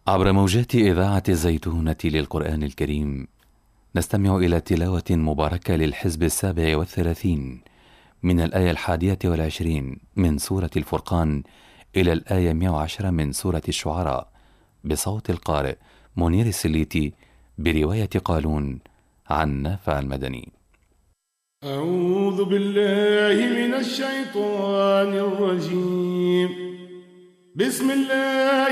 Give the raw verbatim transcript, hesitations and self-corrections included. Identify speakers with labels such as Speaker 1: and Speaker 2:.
Speaker 1: عبر موجات إذاعة الزيتونة للقرآن الكريم نستمع إلى تلاوة مباركة للحزب السابع والثلاثين من الآية الحادية والعشرين من سورة الفرقان إلى الآية مئة وعشرة من سورة الشعراء بصوت القارئ منير السليتي برواية قالون عن نافع المدني.
Speaker 2: أعوذ بالله من الشيطان الرجيم. بسم الله